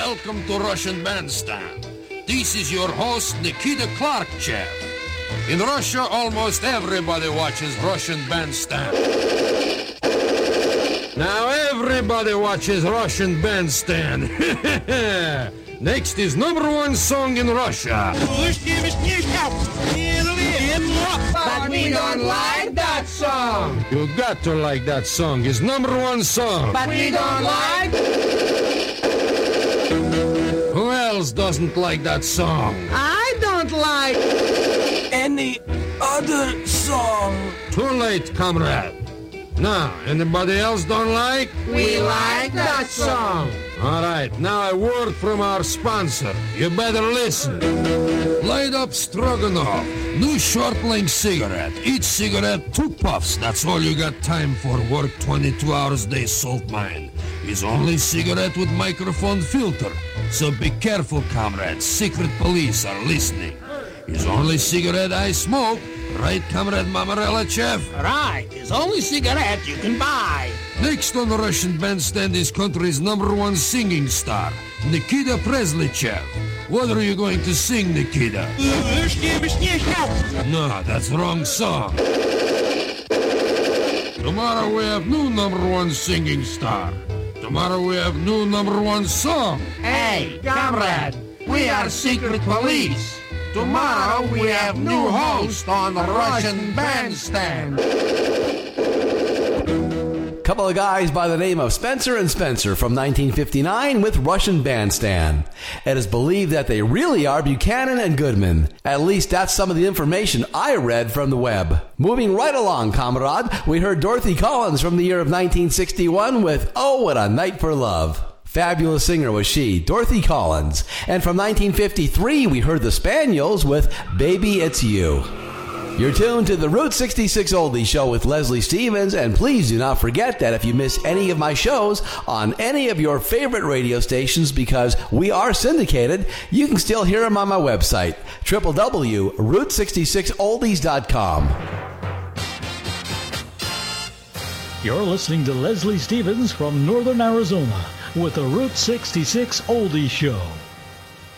welcome to Russian Bandstand. This is your host, Nikita Klarkchev. In Russia, almost everybody watches Russian Bandstand. Now everybody watches Russian Bandstand. Next is number one song in Russia. But we don't like that song. You got to like that song. It's number one song. But we don't like. Who else doesn't like that song? I don't like any other song. Too late, comrade. Now, anybody else don't like? We like that song. All right, now a word from our sponsor. You better listen. Light up Stroganoff. New short-length cigarette. Each cigarette, 2 puffs. That's all you got time for. Work 22 hours a day, salt mine. It's only cigarette with microphone filter. So be careful, comrades. Secret police are listening. It's only cigarette I smoke. Right, Comrade Mamarelachev? Right, it's only cigarette you can buy. Next on the Russian Bandstand is country's number one singing star, Nikita Presleychev. What are you going to sing, Nikita? No, that's the wrong song. Tomorrow we have new number one singing star. Tomorrow we have new number one song. Hey, comrade, we are secret police. Tomorrow we have new host on the Russian Bandstand. Couple of guys by the name of Spencer and Spencer from 1959 with Russian Bandstand. It is believed that they really are Buchanan and Goodman. At least that's some of the information I read from the web. Moving right along, comrade, we heard Dorothy Collins from the year of 1961 with Oh, What a Night for Love. Fabulous singer was she, Dorothy Collins. And from 1953, we heard the Spaniels with Baby It's You. You're tuned to the Route 66 Oldie Show with Leslie Stevens, and please do not forget that if you miss any of my shows on any of your favorite radio stations, because we are syndicated, you can still hear them on my website, www.route66oldies.com. You're listening to Leslie Stevens from Northern Arizona with the Route 66 Oldie Show.